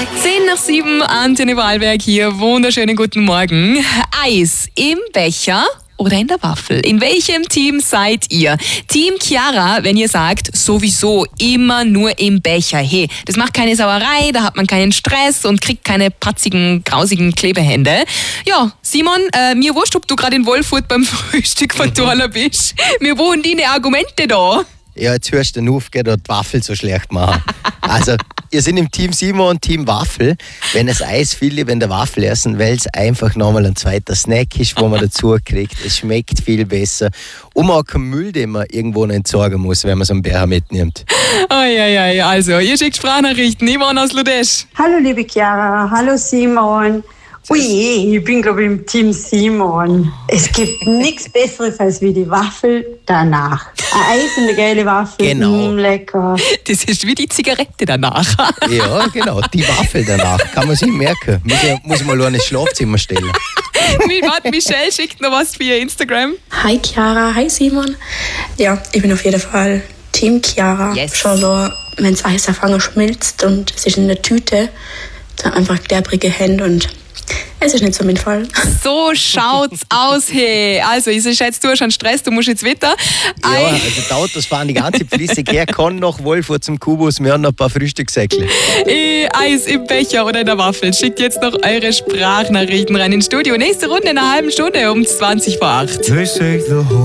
6:10, Antenne Vorarlberg hier. Wunderschönen guten Morgen. Eis im Becher oder in der Waffel? In welchem Team seid ihr? Team Chiara, wenn ihr sagt, sowieso immer nur im Becher. Hey, das macht keine Sauerei, da hat man keinen Stress und kriegt keine patzigen, grausigen Klebehände. Ja, Simon, mir wurscht, ob du gerade in Wolfurt beim Frühstück von Turner bist. Mir wohnen deine Argumente da. Ja, jetzt hörst du den auf, gell, die Waffel so schlecht machen. Also, ihr seid im Team Simon und Team Waffel. Wenn es Eis viel lieber in der Waffel essen, weil es einfach nochmal ein zweiter Snack ist, wo man dazu kriegt. Es schmeckt viel besser. Und man auch keinen Müll, den man irgendwo noch entsorgen muss, wenn man so einen Becher mitnimmt. Eieiei, also, ihr schickt Sprachnachrichten. Yvonne aus Ludesch. Hallo liebe Chiara, hallo Simon. Ui, ich bin glaube ich im Team Simon. Es gibt nichts Besseres als wie die Waffel danach. Ein Eis und eine geile Waffel, Genau. Lecker. Das ist wie die Zigarette danach. Ja, genau, die Waffel danach. Kann man sich merken. Muss man nur ins Schlafzimmer stellen. Warte, Michelle schickt noch was via Instagram. Hi Chiara, hi Simon. Ja, ich bin auf jeden Fall Team Chiara. Yes. Schon so, wenn das Eis auf einmal schmilzt und es ist in der Tüte, dann einfach klebrige Hände und es ist nicht so mein Fall. So schaut's aus, hey. Also, ich schätze, du hast schon Stress, du musst jetzt weiter. Ja, also die Autos fahren die ganze flüssig her, kann noch Wolfurt zum Kubus, wir haben noch ein paar Frühstückssäckle. Eis im Becher oder in der Waffel. Schickt jetzt noch eure Sprachnachrichten rein ins Studio. Nächste Runde in einer halben Stunde um 7:20. They say the whole